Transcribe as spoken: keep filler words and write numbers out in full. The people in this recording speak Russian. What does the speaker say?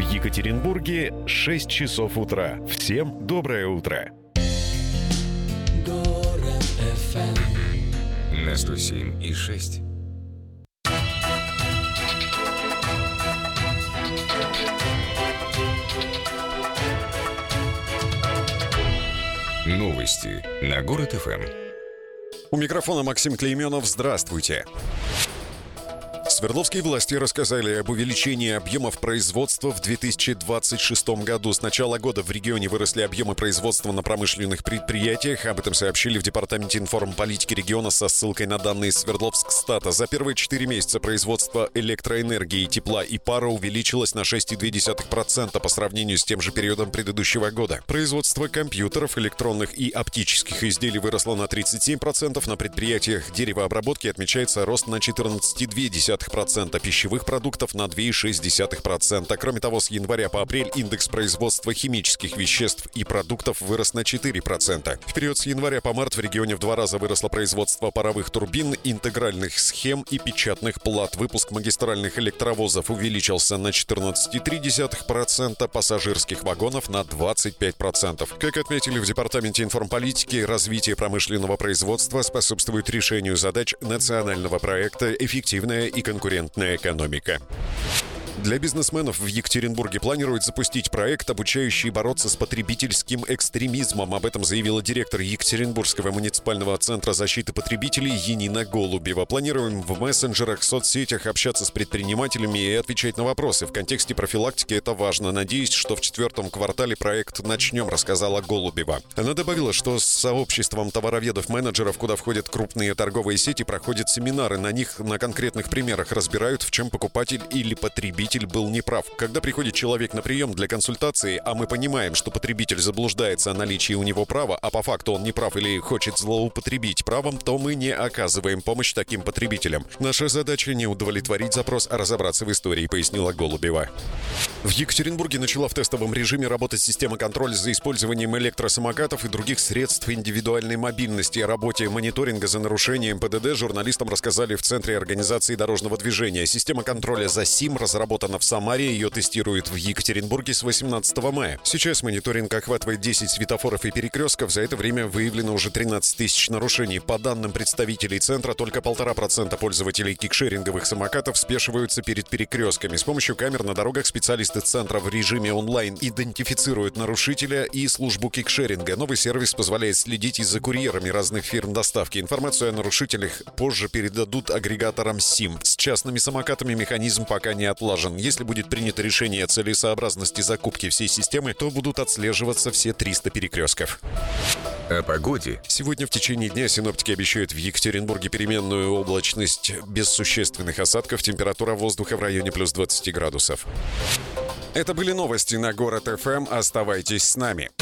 Екатеринбурге шесть часов утра. Всем доброе утро. На сто семь и шесть. Новости на Город эф эм. У микрофона Максим Клейменов. Здравствуйте. Свердловские власти рассказали об увеличении объемов производства в две тысячи двадцать шестом году. С начала года в регионе выросли объемы производства на промышленных предприятиях. Об этом сообщили в Департаменте информполитики региона со ссылкой на данные Свердловскстата. За первые четыре месяца производство электроэнергии, тепла и пара увеличилось на шесть целых две десятых процента по сравнению с тем же периодом предыдущего года. Производство компьютеров, электронных и оптических изделий выросло на тридцать семь процентов. На предприятиях деревообработки отмечается рост на четырнадцать целых две десятых процента, пищевых продуктов на два целых шесть десятых процента. Кроме того, с января по апрель индекс производства химических веществ и продуктов вырос на четыре процента. В период с января по март в регионе в два раза выросло производство паровых турбин, интегральных схем и печатных плат. Выпуск магистральных электровозов увеличился на четырнадцать целых три десятых процента, пассажирских вагонов на двадцать пять процентов. Как отметили в Департаменте информполитики, развитие промышленного производства способствует решению задач национального проекта «Эффективная и конкурентная экономика». Для бизнесменов в Екатеринбурге планируют запустить проект, обучающий бороться с потребительским экстремизмом. Об этом заявила директор Екатеринбургского муниципального центра защиты потребителей Янина Голубева. Планируем в мессенджерах, соцсетях общаться с предпринимателями и отвечать на вопросы. В контексте профилактики это важно. Надеюсь, что в четвертом квартале проект начнем, рассказала Голубева. Она добавила, что с сообществом товароведов-менеджеров, куда входят крупные торговые сети, проходят семинары. На них на конкретных примерах разбирают, в чем покупатель или потребитель был неправ. Когда приходит человек на прием для консультации, а мы понимаем, что потребитель заблуждается о наличии у него права, а по факту он не прав или хочет злоупотребить правом, то мы не оказываем помощь таким потребителям. Наша задача не удовлетворить запрос, а разобраться в истории, пояснила Голубева. В Екатеринбурге начала в тестовом режиме работать система контроля за использованием электросамокатов и других средств индивидуальной мобильности. О работе мониторинга за нарушением пэ дэ дэ журналистам рассказали в Центре организации дорожного движения. Система контроля за СИМ разработана в Самаре, ее тестируют в Екатеринбурге с восемнадцатого мая. Сейчас мониторинг охватывает десять светофоров и перекрестков. За это время выявлено уже тринадцать тысяч нарушений. По данным представителей центра, только полтора процента пользователей кикшеринговых самокатов спешиваются перед перекрестками. С помощью камер на дорогах специалисты центра в режиме онлайн идентифицируют нарушителя и службу кикшеринга. Новый сервис позволяет следить и за курьерами разных фирм доставки. Информацию о нарушителях позже передадут агрегаторам СИМ. С частными самокатами механизм пока не отлажен. Если будет принято решение о целесообразности закупки всей системы, то будут отслеживаться все триста перекрестков. О погоде. Сегодня в течение дня синоптики обещают в Екатеринбурге переменную облачность без существенных осадков. Температура воздуха в районе плюс двадцать градусов. Это были новости на Город эф эм. Оставайтесь с нами.